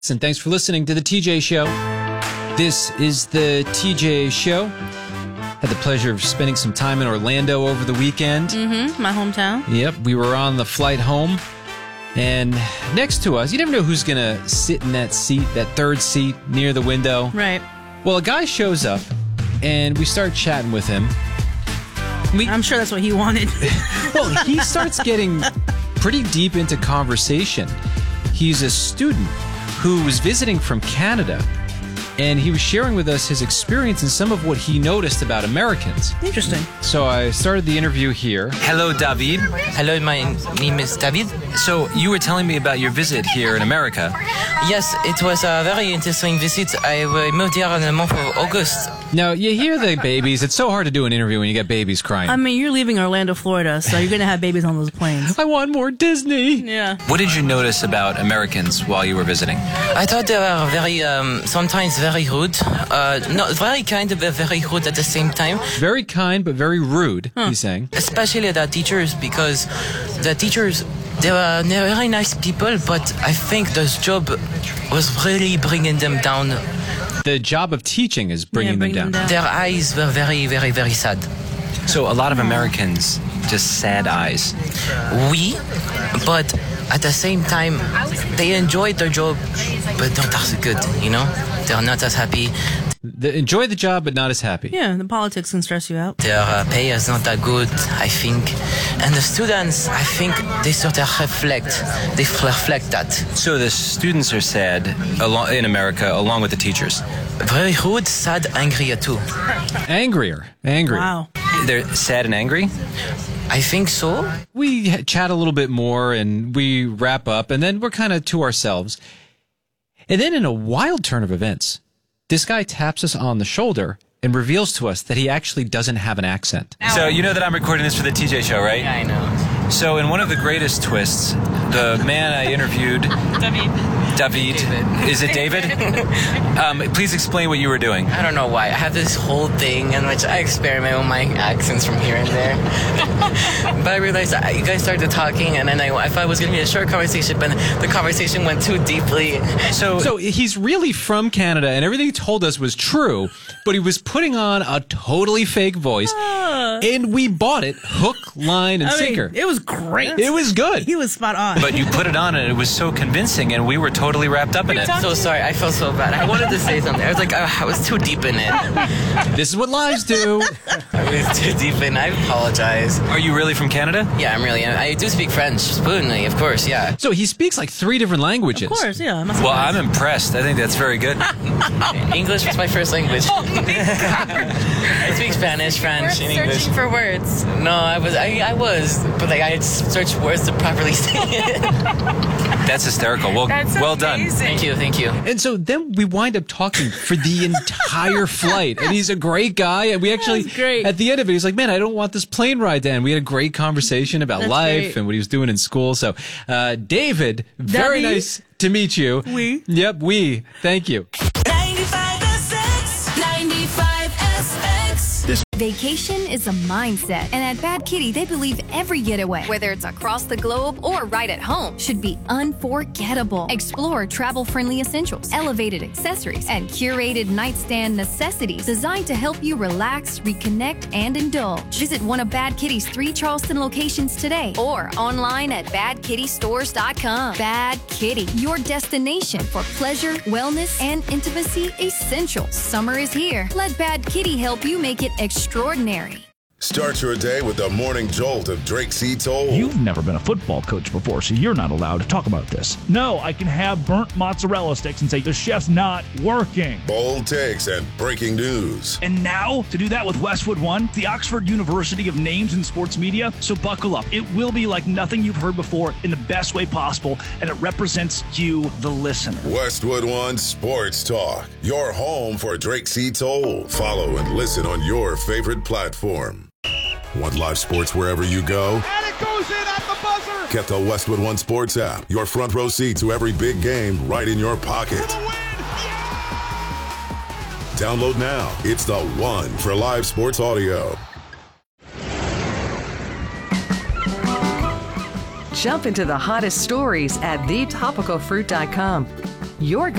And thanks for listening to The TJ Show. This is The TJ Show. Had the pleasure of spending some time in Orlando over the weekend. My hometown. Yep, we were on the flight home. And next to us, you never know who's going to sit in that seat, that third seat near the window. Right. Well, a guy shows up, and we start chatting with him. I'm sure that's what he wanted. Well, he starts getting pretty deep into conversation. He's a student who was visiting from Canada, and he was sharing with us his experience and some of what he noticed about Americans. Interesting. So I started the interview here. Hello, David. Hello, my name is David. So you were telling me about your visit here in America. Yes, it was a very interesting visit. I moved here in the month of August. Now, you hear the babies. It's so hard to do an interview when you get babies crying. I mean, you're leaving Orlando, Florida, so you're going to have babies on those planes. I want more Disney. Yeah. What did you notice about Americans while you were visiting? I thought they were very, sometimes very rude. Not very kind, but very rude at the same time. Very kind, but very rude, he's saying. Especially the teachers, because the teachers, they were very nice people, but I think this job was really bringing them down. The job of teaching is bringing them down. Their eyes were very, very, very sad. So a lot of Americans, just sad eyes. Oui, but at the same time, they enjoyed their job, but not as good, you know? They're not as happy. They enjoy the job, but not as happy. Yeah, the politics can stress you out. Their pay is not that good, I think. And the students, I think they sort of reflect that. So the students are sad in America, along with the teachers. Very rude, sad, angry too. Angrier. Wow. They're sad and angry? I think so. We chat a little bit more, and we wrap up, and then we're kind of to ourselves. And then in a wild turn of events, this guy taps us on the shoulder and reveals to us that he actually doesn't have an accent. So you know that I'm recording this for the TJ Show, right? Yeah, I know. So in one of the greatest twists, the man I interviewed... David. Is it David? Please explain what you were doing. I don't know why. I have this whole thing in which I experiment with my accents from here and there. But I realized you guys started talking, and then I thought it was going to be a short conversation, but the conversation went too deeply. So he's really from Canada, and everything he told us was true, but he was putting on a totally fake voice, and we bought it hook, line, and sinker. It was great. It was good. He was spot on. But you put it on, and it was so convincing, and we were totally wrapped up in it. So sorry, I felt so bad. I wanted to say something. I was like, I was too deep in it. This is what lives do. I was too deep in. I apologize. Are you really from Canada? Yeah, I do speak French fluently, of course, yeah. So he speaks like 3 different languages. Of course, yeah. Well, I'm impressed. I think that's very good. English was my first language. I speak Spanish, French, and English. Searching for words. No, I was, but like I had searched words to properly say it. That's hysterical. Well, That's well done. amazing. Thank you. And so then we wind up talking for the entire flight. And he's a great guy. And we actually, great. at the end of it, he's like, man, I don't want this plane ride to end. We had a great conversation about life great. and what he was doing in school. So, David, very David? nice to meet you. We. Yep, we. Thank you. 95SX. Vacation is a mindset, and at Bad Kitty, they believe every getaway, whether it's across the globe or right at home, should be unforgettable. Explore travel-friendly essentials, elevated accessories, and curated nightstand necessities designed to help you relax, reconnect, and indulge. Visit one of Bad Kitty's 3 Charleston locations today or online at badkittystores.com. Bad Kitty, your destination for pleasure, wellness, and intimacy essentials. Summer is here. Let Bad Kitty help you make it extraordinary. Start your day with the morning jolt of Drake C. Toll. You've never been a football coach before, so you're not allowed to talk about this. No, I can have burnt mozzarella sticks and say the chef's not working. Bold takes and breaking news. And now, to do that with Westwood One, the Oxford University of names in sports media, so buckle up. It will be like nothing you've heard before in the best way possible, and it represents you, the listener. Westwood One Sports Talk, your home for Drake C. Toll. Follow and listen on your favorite platform. Want live sports wherever you go? And it goes in at the buzzer! Get the Westwood One Sports app. Your front row seat to every big game right in your pocket. Download now. It's the one for live sports audio. Jump into the hottest stories at thetopicalfruit.com. Your